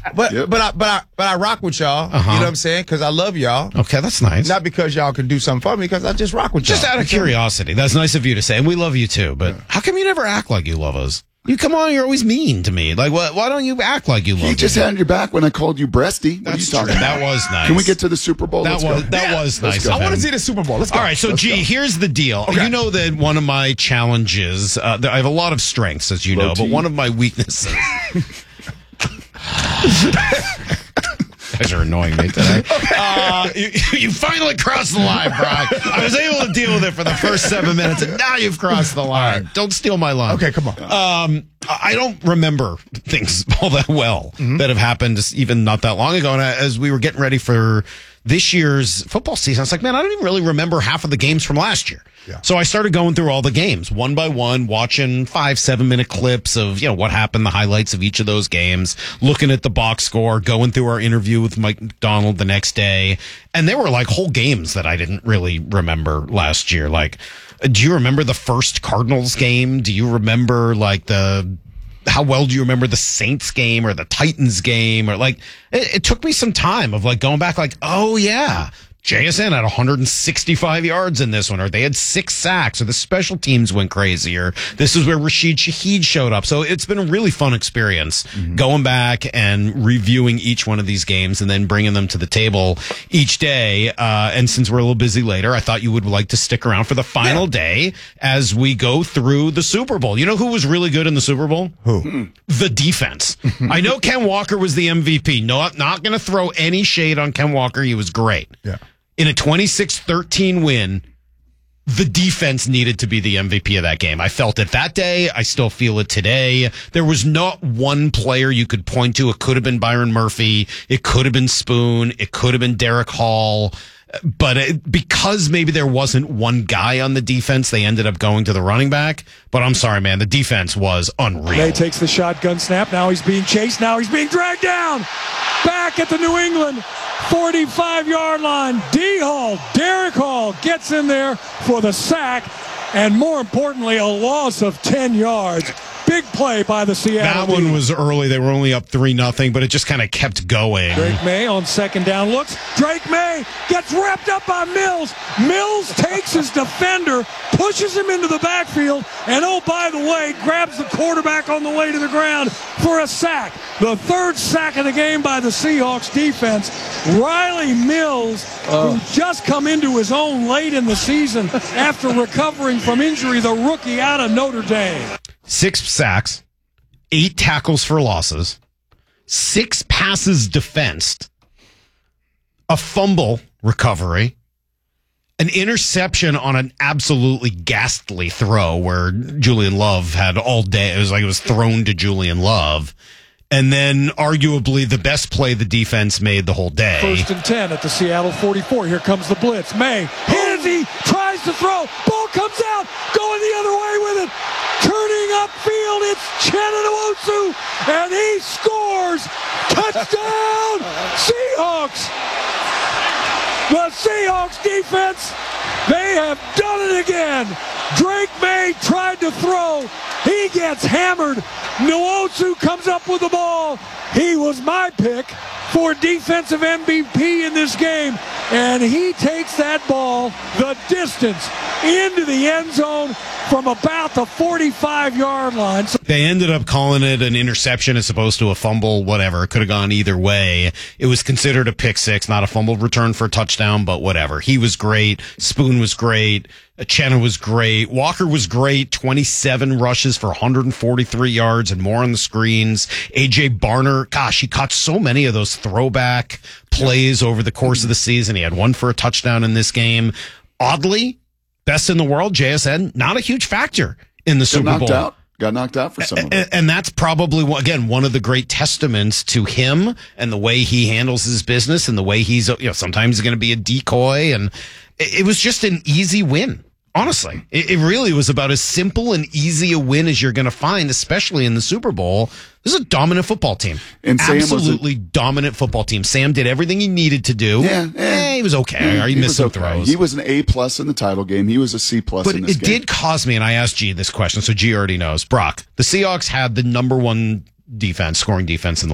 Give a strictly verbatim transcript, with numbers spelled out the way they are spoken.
But Yep. but I but I but I rock with y'all. Uh-huh. You know what I'm saying? Because I love y'all. Okay, that's nice. Not because y'all can do something for me, because I just rock with y'all. Just out of curiosity. That's nice of you to say. And we love you too. But how come you never act like you love us? You come on, you're always mean to me. Like, what? Why don't you act like you love me? He just had your back when I called you breasty. What That's are you talking true. about? That was nice. Can we get to the Super Bowl? That Let's was go. that Yeah. was Let's nice. go. of I want him. to see the Super Bowl. Let's go. All right, so Let's G, go. here's the deal. Okay. You know that one of my challenges, uh, I have a lot of strengths, as you Low know, but T. one of my weaknesses. You guys are annoying me today. Uh, you, you finally crossed the line, Brian. I was able to deal with it for the first seven minutes, and now you've crossed the line. Don't steal my line. Okay, come on. Um, I don't remember things all that well Mm-hmm. that have happened even not that long ago. And as we were getting ready for this year's football season, I was like, man, I don't even really remember half of the games from last year. Yeah. So I started going through all the games one by one, watching five, seven minute clips of, you know, what happened, the highlights of each of those games, looking at the box score, going through our interview with Mike McDonald the next day. And there were like whole games that I didn't really remember last year. Like, do you remember the first Cardinals game? Do you remember like the, how well do you remember the Saints game or the Titans game? Or like, it, it took me some time of like going back like, oh yeah, J S N had one hundred sixty-five yards in this one, or they had six sacks, or the special teams went crazy, or this is where Rashid Shaheed showed up. So it's been a really fun experience mm-hmm. going back and reviewing each one of these games and then bringing them to the table each day. Uh, and since we're a little busy later, I thought you would like to stick around for the final yeah. day as we go through the Super Bowl. You know who was really good in the Super Bowl? Who? The defense. I know Ken Walker was the M V P. No, I'm not going to throw any shade on Ken Walker. He was great. Yeah. In a twenty-six thirteen win, the defense needed to be the M V P of that game. I felt it that day. I still feel it today. There was not one player you could point to. It could have been Byron Murphy. It could have been Spoon. It could have been Derek Hall. But it, because maybe there wasn't one guy on the defense, they ended up going to the running back. But I'm sorry, man. The defense was unreal. May takes the shotgun snap. Now he's being chased. Now he's being dragged down. Back at the New England forty-five-yard line. D. Hall, Derek Hall gets in there for the sack. And more importantly, a loss of ten yards. Big play by the Seattle That one D. was early. They were only up three nothing, but it just kind of kept going. Drake May on second down looks. Drake May gets wrapped up by Mills. Mills takes his defender, pushes him into the backfield, and oh, by the way, grabs the quarterback on the way to the ground for a sack. The third sack of the game by the Seahawks defense. Riley Mills, Oh. who just come into his own late in the season after recovering from injury, the rookie out of Notre Dame. Six sacks, eight tackles for losses, six passes defensed, a fumble recovery, an interception on an absolutely ghastly throw where Julian Love had all day. It was like it was thrown to Julian Love. And then arguably the best play the defense made the whole day. First and ten at the Seattle forty-four. Here comes the blitz. May hits, he tries to throw. Ball comes out, going the other way with it. Turning upfield, it's Chenault Nwosu, and he scores. Touchdown, Seahawks. The Seahawks defense, they have done it again. Drake May tried to throw. He gets hammered. Nwosu comes up with the ball. He was my pick for defensive M V P in this game. And he takes that ball the distance into the end zone from about the forty-five-yard line. So They ended up calling it an interception as opposed to a fumble, whatever. It could have gone either way. It was considered a pick six, not a fumble return for a touchdown, but whatever. He was great. Spoon was great. Chenna was great. Walker was great. twenty-seven rushes for one hundred forty-three yards and more on the screens. A J Barner, gosh, he caught so many of those throwback plays over the course of the season. He had one for a touchdown in this game. Oddly, best in the world, J S N, not a huge factor in the Got Super knocked Bowl. out. Got knocked out for some of And, it. and that's probably, again, one of the great testaments to him and the way he handles his business and the way he's, you know, sometimes he's going to be a decoy. And it, it was just an easy win. Honestly, it, it really was about as simple and easy a win as you're going to find, especially in the Super Bowl. This is a dominant football team. And Sam was a- Absolutely dominant football team. Sam did everything he needed to do. Yeah, yeah. Eh, he was okay. He, he missed was some okay. throws. He was an A plus in the title game. He was a C plus But in this it game. did cause me, and I asked G this question, so G already knows. Brock, the Seahawks had the number one defense, scoring defense in the